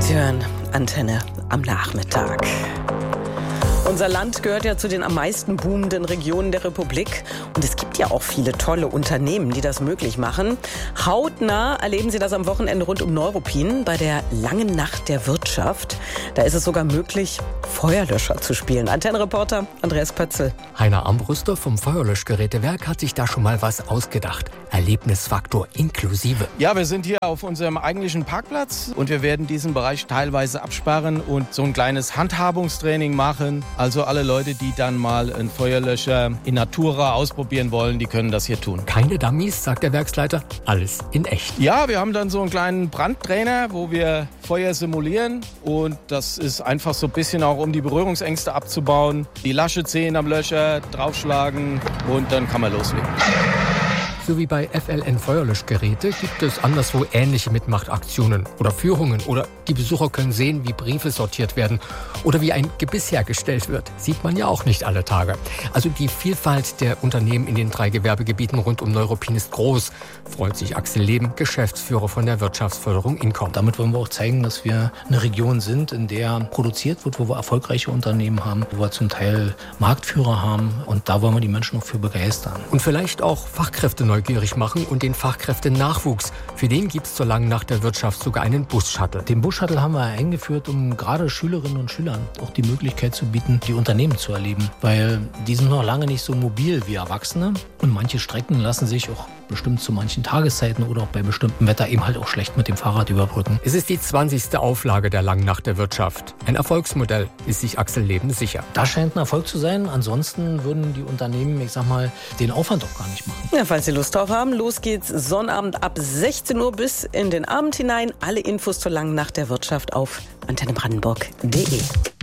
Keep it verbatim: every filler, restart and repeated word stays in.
Sie hören Antenne am Nachmittag. Unser Land gehört ja zu den am meisten boomenden Regionen der Republik. Und es gibt ja auch viele tolle Unternehmen, die das möglich machen. Hautnah erleben Sie das am Wochenende rund um Neuruppin bei der langen Nacht der Wirtschaft. Da ist es sogar möglich, Feuerlöscher zu spielen. Antennenreporter Andreas Pötzl. Heiner Armbruster vom Feuerlöschgerätewerk hat sich da schon mal was ausgedacht. Erlebnisfaktor inklusive. Ja, wir sind hier auf unserem eigentlichen Parkplatz und wir werden diesen Bereich teilweise absperren und so ein kleines Handhabungstraining machen. Also alle Leute, die dann mal einen Feuerlöscher in Natura ausprobieren wollen, die können das hier tun. Keine Dummies, sagt der Werksleiter, alles in echt. Ja, wir haben dann so einen kleinen Brandtrainer, wo wir Feuer simulieren und das ist einfach so ein bisschen auch, um die Berührungsängste abzubauen. Die Lasche ziehen am Löscher, draufschlagen und dann kann man loslegen. So wie bei F L N Feuerlöschgeräte gibt es anderswo ähnliche Mitmachtaktionen oder Führungen. Oder die Besucher können sehen, wie Briefe sortiert werden oder wie ein Gebiss hergestellt wird. Sieht man ja auch nicht alle Tage. Also die Vielfalt der Unternehmen in den drei Gewerbegebieten rund um Neuruppin ist groß, freut sich Axel Leben, Geschäftsführer von der Wirtschaftsförderung Incom. Damit wollen wir auch zeigen, dass wir eine Region sind, in der produziert wird, wo wir erfolgreiche Unternehmen haben, wo wir zum Teil Marktführer haben. Und da wollen wir die Menschen auch für begeistern. Und vielleicht auch Fachkräfte neu neugierig machen und den Fachkräftenachwuchs. Für den gibt es zur langen Nacht der Wirtschaft sogar einen Bus-Shuttle. Den Bus-Shuttle haben wir eingeführt, um gerade Schülerinnen und Schülern auch die Möglichkeit zu bieten, die Unternehmen zu erleben. Weil die sind noch lange nicht so mobil wie Erwachsene. Und manche Strecken lassen sich auch bestimmt zu manchen Tageszeiten oder auch bei bestimmtem Wetter eben halt auch schlecht mit dem Fahrrad überbrücken. Es ist die zwanzigste Auflage der langen Nacht der Wirtschaft. Ein Erfolgsmodell, ist sich Axel Leben sicher. Das scheint ein Erfolg zu sein. Ansonsten würden die Unternehmen, ich sag mal, den Aufwand auch gar nicht machen. Ja, falls Sie Lust drauf haben, los geht's Sonnabend ab sechzehn Uhr bis in den Abend hinein. Alle Infos zur langen Nacht der Wirtschaft auf antenne brandenburg punkt de.